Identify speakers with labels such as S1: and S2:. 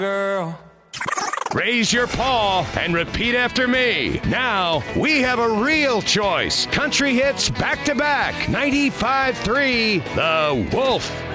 S1: Girl.
S2: Raise your paw and repeat after me. Now we have a real choice. Country hits back to back. 95.3 The Wolf.